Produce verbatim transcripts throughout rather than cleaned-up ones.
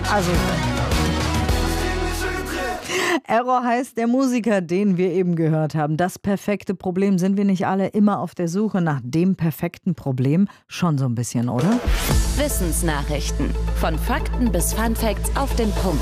Also Error heißt der Musiker, den wir eben gehört haben. Das perfekte Problem. Sind wir nicht alle immer auf der Suche nach dem perfekten Problem? Schon so ein bisschen, oder? Wissensnachrichten. Von Fakten bis Funfacts auf den Punkt.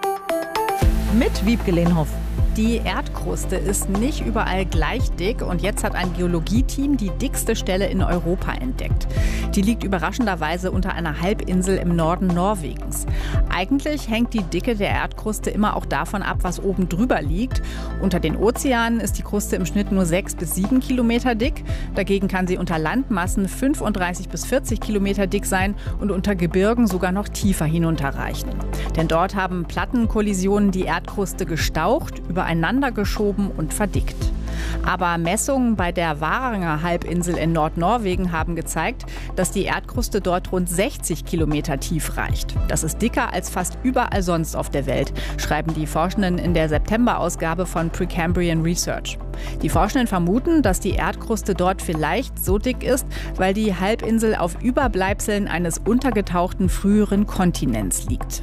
Mit Wiebke Lehnhoff. Die Erdkruste ist nicht überall gleich dick und jetzt hat ein Geologieteam die dickste Stelle in Europa entdeckt. Die liegt überraschenderweise unter einer Halbinsel im Norden Norwegens. Eigentlich hängt die Dicke der Erdkruste immer auch davon ab, was oben drüber liegt. Unter den Ozeanen ist die Kruste im Schnitt nur sechs bis sieben Kilometer dick. Dagegen kann sie unter Landmassen fünfunddreißig bis vierzig Kilometer dick sein und unter Gebirgen sogar noch tiefer hinunterreichen. Denn dort haben Plattenkollisionen die Erdkruste gestaucht, übereinander geschoben und verdickt. Aber Messungen bei der Varanger Halbinsel in Nordnorwegen haben gezeigt, dass die Erdkruste dort rund sechzig Kilometer tief reicht. Das ist dicker als fast überall sonst auf der Welt, schreiben die Forschenden in der September-Ausgabe von Precambrian Research. Die Forschenden vermuten, dass die Erdkruste dort vielleicht so dick ist, weil die Halbinsel auf Überbleibseln eines untergetauchten früheren Kontinents liegt.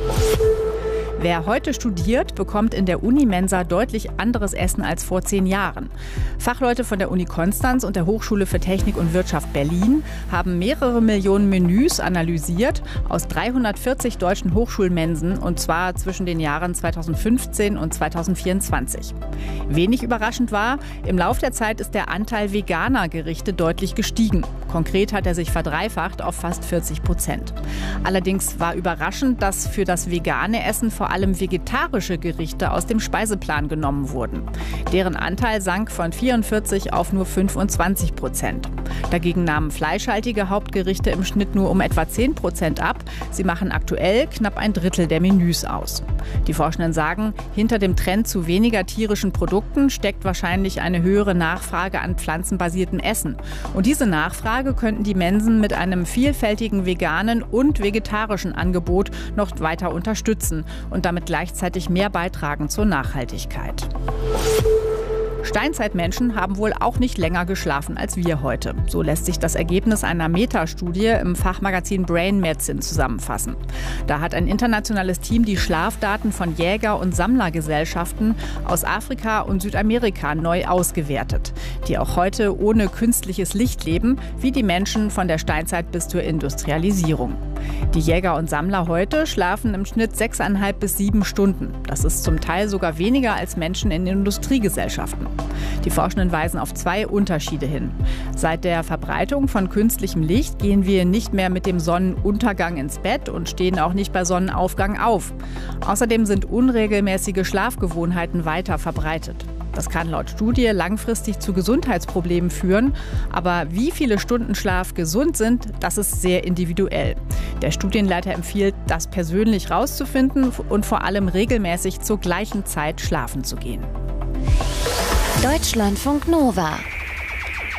Wer heute studiert, bekommt in der Unimensa deutlich anderes Essen als vor zehn Jahren. Fachleute von der Uni Konstanz und der Hochschule für Technik und Wirtschaft Berlin haben mehrere Millionen Menüs analysiert aus dreihundertvierzig deutschen Hochschulmensen, und zwar zwischen den Jahren zweitausendfünfzehn und zweitausendvierundzwanzig. Wenig überraschend war, im Lauf der Zeit ist der Anteil veganer Gerichte deutlich gestiegen. Konkret hat er sich verdreifacht auf fast vierzig Prozent. Allerdings war überraschend, dass für das vegane Essen vor allem vegetarische Gerichte aus dem Speiseplan genommen wurden. Deren Anteil sank von vierundvierzig auf nur fünfundzwanzig Prozent. Dagegen nahmen fleischhaltige Hauptgerichte im Schnitt nur um etwa zehn Prozent ab. Sie machen aktuell knapp ein Drittel der Menüs aus. Die Forschenden sagen, hinter dem Trend zu weniger tierischen Produkten steckt wahrscheinlich eine höhere Nachfrage an pflanzenbasierten Essen. Und diese Nachfrage könnten die Mensen mit einem vielfältigen veganen und vegetarischen Angebot noch weiter unterstützen und damit gleichzeitig mehr beitragen zur Nachhaltigkeit. Steinzeitmenschen haben wohl auch nicht länger geschlafen als wir heute. So lässt sich das Ergebnis einer Metastudie im Fachmagazin Brain Medicine zusammenfassen. Da hat ein internationales Team die Schlafdaten von Jäger- und Sammlergesellschaften aus Afrika und Südamerika neu ausgewertet, die auch heute ohne künstliches Licht leben, wie die Menschen von der Steinzeit bis zur Industrialisierung. Die Jäger und Sammler heute schlafen im Schnitt sechseinhalb bis sieben Stunden. Das ist zum Teil sogar weniger als Menschen in Industriegesellschaften. Die Forschenden weisen auf zwei Unterschiede hin. Seit der Verbreitung von künstlichem Licht gehen wir nicht mehr mit dem Sonnenuntergang ins Bett und stehen auch nicht bei Sonnenaufgang auf. Außerdem sind unregelmäßige Schlafgewohnheiten weiter verbreitet. Das kann laut Studie langfristig zu Gesundheitsproblemen führen. Aber wie viele Stunden Schlaf gesund sind, das ist sehr individuell. Der Studienleiter empfiehlt, das persönlich rauszufinden und vor allem regelmäßig zur gleichen Zeit schlafen zu gehen. Deutschlandfunk Nova.